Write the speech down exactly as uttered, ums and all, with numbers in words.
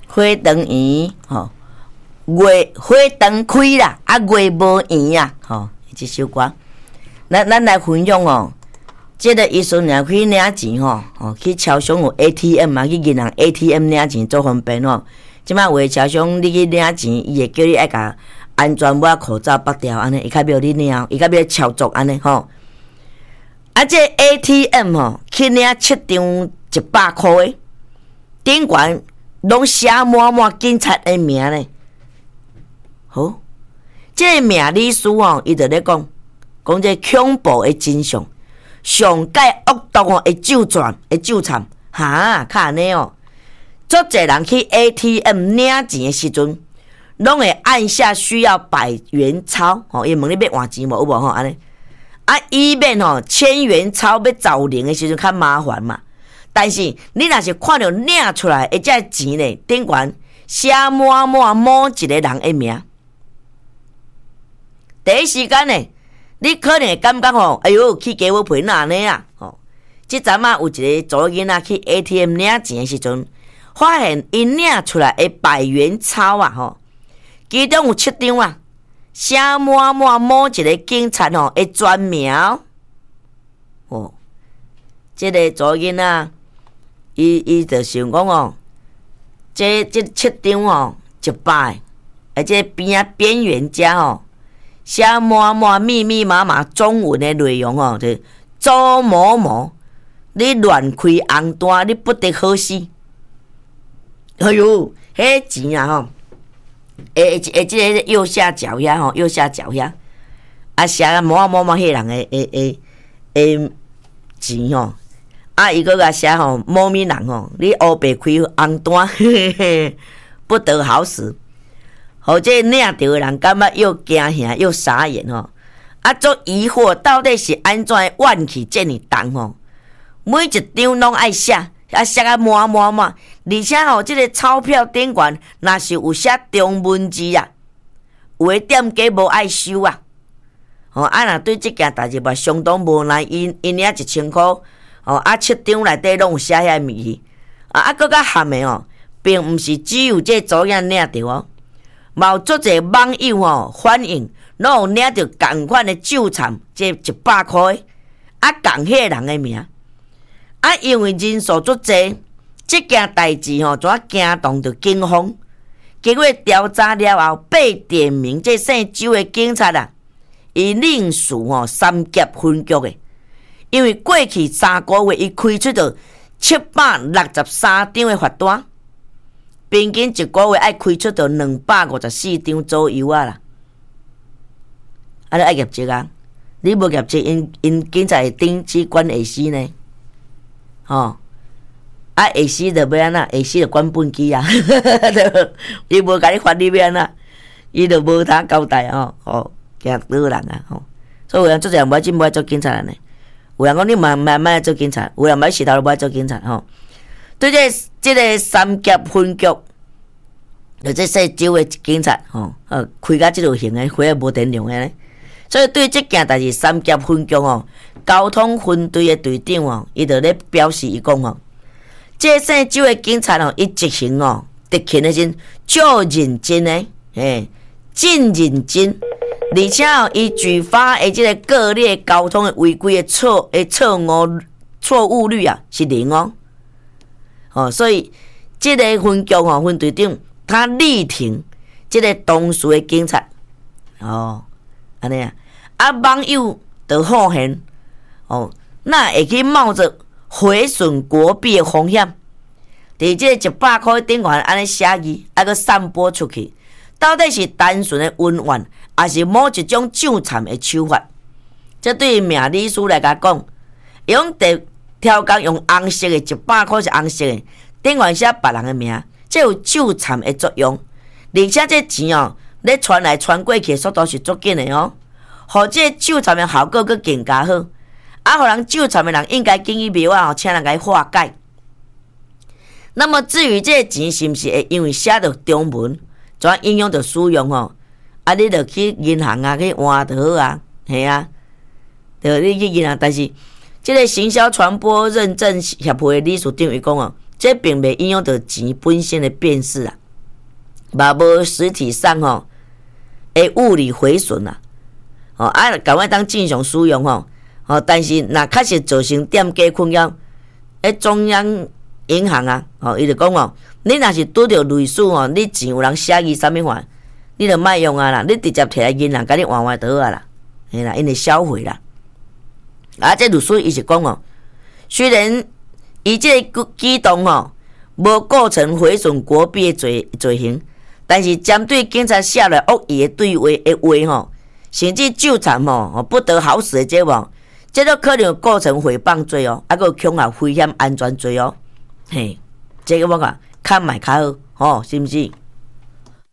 花灯圆吼，月花灯开啦，啊月无圆啊，吼，这首歌，咱咱来分享哦。这个医生若去领钱吼，吼去超商有 A T M 嘛，去银行 A T M 领钱做方便吼。即摆有超商你去领钱，伊会叫你爱甲安全帽、口罩拔掉，安尼，伊较要你领，伊较要操作安尼吼。啊，这 A T M 吼，去领七张一百块的，顶悬拢写满满警察的名呢。好，这个命理师吼，伊就咧讲，讲这恐怖的真相。上界恶毒哦，会纠缠，会纠缠，哈，较安尼哦。足侪人去 A T M 领钱的时阵，拢会按下需要百元钞，吼，伊问你要换钱无？有无吼？安尼，啊，以免吼千元钞要找零的时阵较麻烦嘛。但是你若是看到领出来，一只钱咧，顶悬写满满某一个人的名，第一时间咧。你可能会感觉吼，哎哟，去加我赔哪安尼啊？吼，即阵啊有一个查某囡仔去 A T M 领钱的时阵，发现伊领出来的百元钞啊，吼，其中有七张啊，写满满某一个警察吼的专名。哦，即、这个查某囡仔，伊伊就想讲哦，这这七张哦一百，而且边啊边缘家吼。写满满密密麻麻中文的内容哦，就是周某某，你乱开红单，你不得好死。哎呦，迄钱啊吼，诶诶，诶，即个右下角遐吼，右下角遐，啊写啊某啊某某迄人诶诶诶诶钱吼，啊伊个个写吼某咪人吼，你黑白开红单，嘿嘿嘿，不得好死。或者领到的人感觉又惊吓又傻眼吼，啊，足疑惑到底是安怎运气这么重吼？每一张拢爱写，啊写啊满满满，而且吼，即、这个钞票顶悬若是有写中文字啊，有诶店家无爱收啊，吼啊，若对即件代志嘛相当无奈，因因领一千块，吼啊七张内底拢有写遐物事，啊啊，搁较含诶吼，并毋是只有这组样领着哦。嘛有足侪网友吼反映，拢有领着共款的纠缠，这一百块，啊，共迄个人的名，啊，因为人数足侪，即件代志吼，怎惊动着警方？结果调查了后，被点名这姓周的警察啊，伊另属吼三级分局的，因为过去三个月伊开出着七百六十三张的罚单。平均一个月爱开出到两百五十四张左右啊啦，啊你爱业绩啊？你无业绩，因因警察会顶去管下死呢？吼，啊下死就要安那？下死就管本机啊！伊无甲你罚你要安那？伊就无通交代吼，吼惊倒人啊！吼，所以有人做人无爱进无爱做警察呢。有人讲你慢慢慢做警察，有人买石头无爱做警察吼。对这这个三级分局，就这细州的警察吼，呃，开甲即落型的，火也无电量的呢。所以对这件代志，三级分局哦，交通分队的队长哦，伊就咧表示伊讲吼，这细州的警察哦，伊执行哦，执勤的时足认真的，嘿，真认真，而且哦，伊举发的即个各类交通的违规的错的错误错误率啊是零哦。哦，所以这个分局吼分队长他力挺这个当事的警察，哦，安尼啊，啊网友就好言，哦，那会去冒着毁损国币的风险，伫这一百块顶悬安尼写字，啊个散播出去，到底是单纯的温怨，还是某一种纠缠的手法？这对于命理师来讲，用第挑工用红色的一百块是红色的，顶悬写别人的名，这有纠缠的作用。而且这钱哦，咧传来传过去的速度是足紧的哦，互这纠缠的效果佫更加好。啊，互人纠缠的人应该经伊庙啊，请人来化解。那么至于这钱是毋是会因为写着中文，怎影响着使用哦？啊，你着去银行啊去换就好啊，系啊，着你去银行，但是。这个行销传播认证协会的理事长伊讲哦，这并未影响到钱本身的变势啊。 嘛无实体上吼诶物理毁损啊，哦啊，赶快当正常使用吼，哦，但是若确实造成店家困扰，诶中央银行啊，哦，伊就讲哦，你若是拄着类似哦，你钱有人写字啥物款，你就莫用啊啦，你直接摕来银行甲你换换倒啊啦，嘿啦，因为销毁啦。啊，这律师伊是讲哦，虽然伊这个举动吼无构成毁损国币的罪罪行，但是针对警察写来恶意的对话的话吼，甚至纠缠吼不得好死的这种，这都可能构成诽谤罪哦，啊个恐吓危险安全罪哦，嘿，这个我讲看买较好，吼，是毋是？